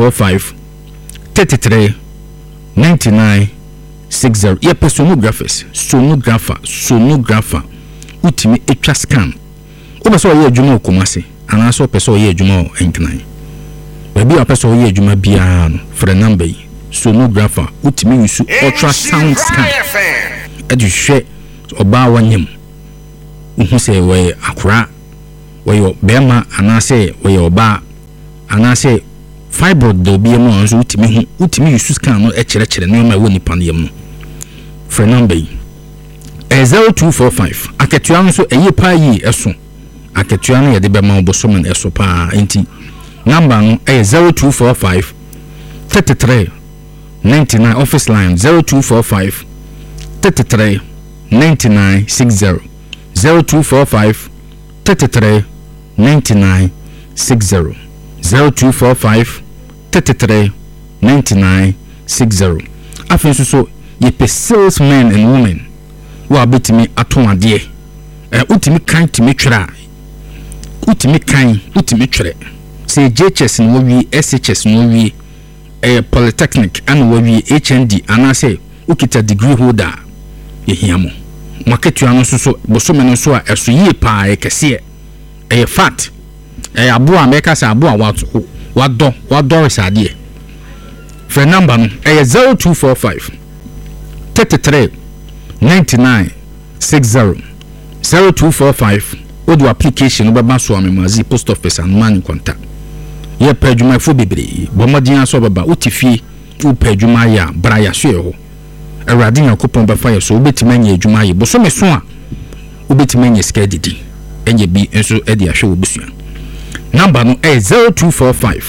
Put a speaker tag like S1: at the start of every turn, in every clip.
S1: 45 33 99 60. Ye sonographer utimi etwa scan obeso ye adwuma okomase anaso opeso ye adwuma enknan baby opeso ye adwuma bia no for number yi sonographer utimi use ultrasound scan eduhwe oba wanyem uhu se we akura we bema anase we oba anase fibroid do bia no anso utimi use scan no ekere no ma woni paniem no for number yi 0245 aketua no so eye pa yi eso aketua no ye de be ma obosomen eso pa enti number no 0245 33 99 office line 0245 33 99 60 0245 33 99 60 0245 33 99 60 afenso so ye salesmen and women wa betimi aton ade utimi kan timi twera utimi twere say JHS no wi SHS no wi polytechnic and we HND anase ukita degree holder ehiamo market anu so bosome no so a eso yie pa ekese fat abo America say abo wado resade for number no 0245 33 99 60 0245 odo application obeba so amemazi post office and man contact ye pedjuma fo bebre bomodin aso baba utifie u pedjuma ya braya so ho awrade yakopon ba fa so obetimanya adwuma ye boso meso a obetimanya skadidi enye bi enso edi ahwe obusua number no 0245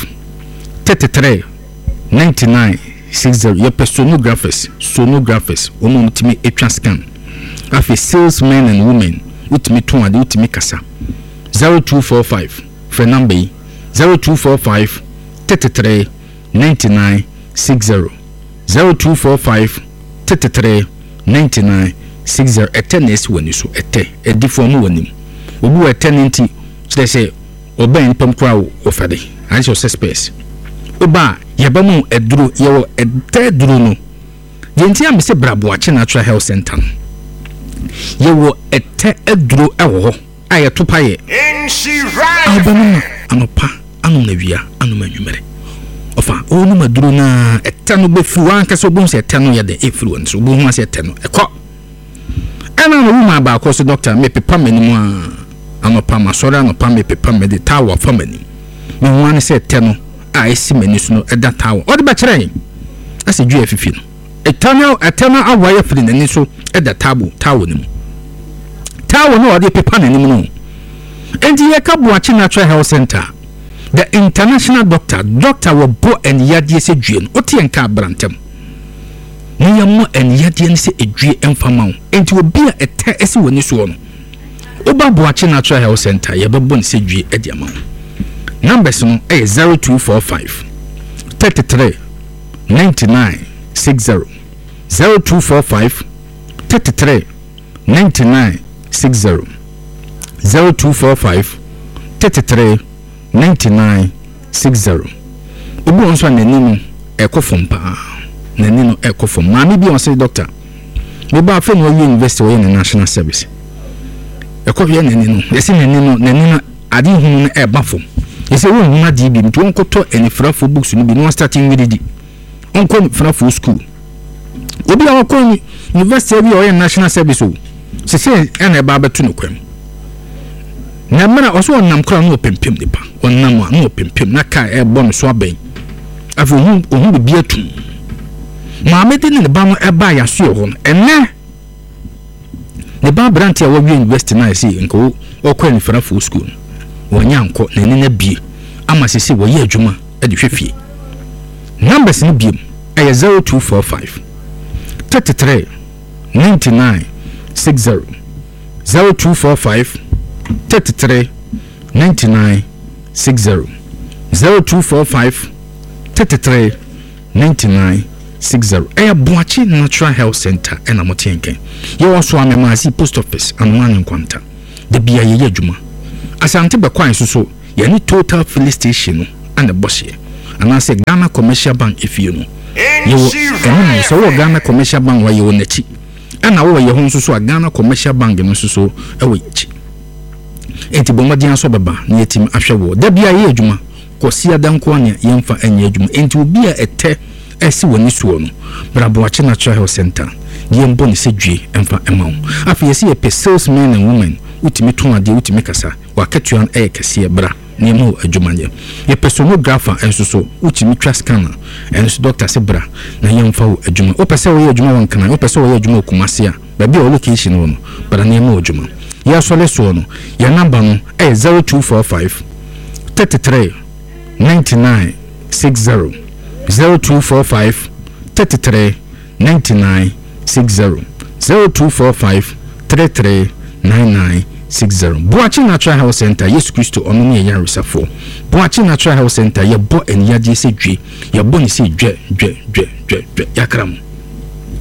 S1: 33 99 60 your sonographers omo mutimi etwa scan afi salesmen and women utimi tonade utimi kasa 0245 for number 0245 33 99 60 0245 33 99 60 etenes wani so ediform wani obu etenenti kire se oban pam kwa ofade ani so space oba yebamu eduro yewo ededuro no yenti am se braboache natural health center yewo ete eduro ewo aye topaye abanu anopa anu na wia anu manwumere ofa onu maduro na ete no be furu anka so bon se ete no ye de efuru nso bo hu ase ete no ekọ ana no ma ba ko so doctor me pepa manimu a anopa masore anopa me pepa me de tawa famani me hu an se ete no a esi manisu no eda tawa o de ba kire ase dua fifi no eternal awaya firi nani so eda tawo nim tawo no o de pepa nanim no enti ye ka Boakye Natural Health Center the international doctor wo bo en yadie se due no otie nka brantem ni yammo en yadie ne se edue emfama wo enti obi a ete ese woni so no oba Boakye Natural Health Center ye bebo ne se due edi ama numbers no 0245 33 99 60 0245 33 99 60 0245 33 99 60 obu onso naninu ekofom pa naninu ekofom mami bi on say doctor we ba fe no university we national service ekofie naninu yesi naninu adi hunu na ebafom yesi we hunu adi bi mtu onkoto enifrafo books no bi no starting with onko frafo school obi a wakọ university bi o national service o se ena eba betu no kwam na mara oso onam kra no pempem nipa onam no pempem na ka ebo no so aben afu ohun bi atum maamede ne ba no eba ya so ho enne ne ba branch a wo university na ese nko okọ ni frafo school wonya nko na ni na bie ama sese wo ye adwuma e de hwefie numbers ni biem 0245 33 99 60 0245 33 99 60 0245 33 99 60 Boakye Natural Health Center ena motenken ye wonso amemasi post office anwan nkwanta de bia ye adwuma asante be kwan so ye ni total filling station and the boss ye anase Ghana Commercial Bank efie no yewo enu so wo Ghana Commercial Bank wa yewo nachi ana wo ye ho nso so Ghana Commercial Bank no nso so ewo chi enti bomadian so beba na yetim ahwe wo da bia ye adwuma kosi adanko anya yemfa anya adwuma enti obi a ete esi woni suo no Braboachi Natural Health Center yembo ne sedwe emfa emawo afi yesi ye salesmen and women utimi ton ade utimi kasa wakatuan kese bra nemo adwumanye ye personographer enso so utimi twa scanner enso doctor se bra na yemfa wo adwuma opese wo ye adwuma wankana opese wo ye adwuma okumase a ba bia location wo no bra nemo adwuma ya sole so no ya number no 0245 33 99 60 0245 33 99 60 0245 33 99 60 Boachi Natural Health Center Yesu Kristo ono ne ya resafo Boachi Natural Health Center ye bo eniyaje se dwe ye bo ni se dwe yakram